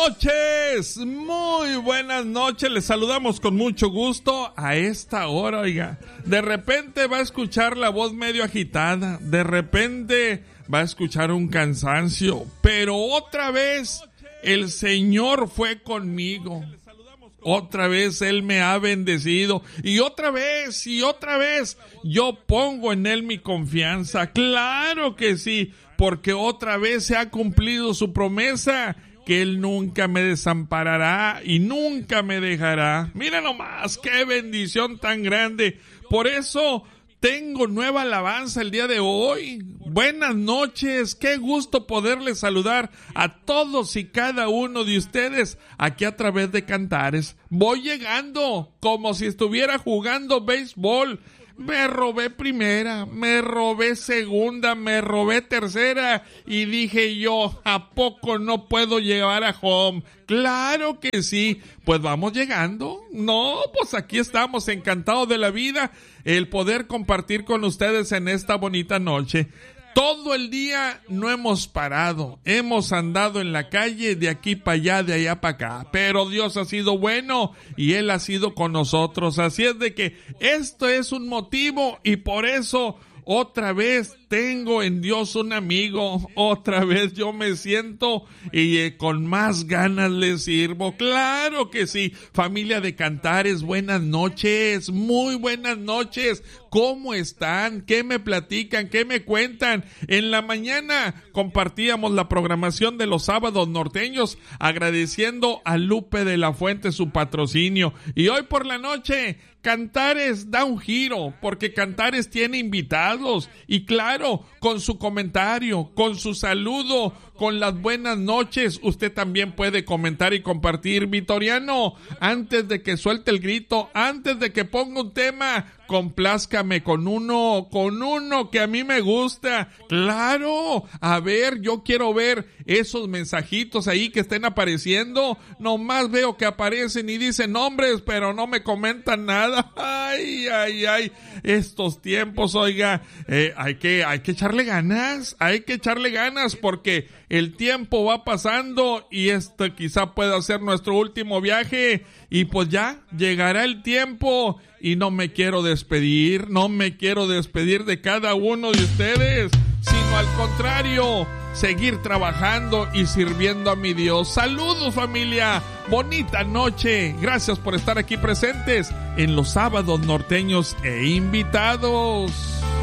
noches, muy buenas noches, les saludamos con mucho gusto a esta hora, oiga. De repente va a escuchar la voz medio agitada, de repente va a escuchar un cansancio, pero otra vez el Señor fue conmigo. Otra vez Él me ha bendecido y otra vez yo pongo en Él mi confianza. Claro que sí, porque otra vez se ha cumplido su promesa que Él nunca me desamparará y nunca me dejará. Mira nomás, qué bendición tan grande. Por eso tengo nueva alabanza el día de hoy. Buenas noches, qué gusto poderles saludar a todos y cada uno de ustedes aquí a través de Cantares. Voy llegando como si estuviera jugando béisbol. Me robé primera, me robé segunda, me robé tercera y dije yo, ¿a poco no puedo llegar a home? Claro que sí, pues vamos llegando. No, pues aquí estamos encantados de la vida, el poder compartir con ustedes en esta bonita noche. Todo el día no hemos parado, hemos andado en la calle de aquí para allá, de allá para acá, pero Dios ha sido bueno y Él ha sido con nosotros, así es de que esto es un motivo y por eso otra vez tengo en Dios un amigo, otra vez yo me siento y con más ganas le sirvo. Claro que sí, familia de Cantares, buenas noches, muy buenas noches. ¿Cómo están? ¿Qué me platican? ¿Qué me cuentan? En la mañana compartíamos la programación de los sábados norteños, agradeciendo a Lupe de la Fuente su patrocinio. Y hoy por la noche, Cantares da un giro, porque Cantares tiene invitados. Y claro, con su comentario, con su saludo, con las buenas noches, usted también puede comentar y compartir. Vitoriano, antes de que suelte el grito, antes de que ponga un tema, complázcame con uno que a mí me gusta. Claro, a ver, yo quiero ver esos mensajitos ahí que estén apareciendo. Nomás veo que aparecen y dicen nombres, pero no me comentan nada. Ay, estos tiempos, oiga, hay que echarle ganas porque el tiempo va pasando y esto quizá pueda ser nuestro último viaje y pues ya llegará el tiempo y no me quiero despedir de cada uno de ustedes, sino al contrario, seguir trabajando y sirviendo a mi Dios. Saludos, familia, bonita noche, gracias por estar aquí presentes en los sábados norteños e invitados.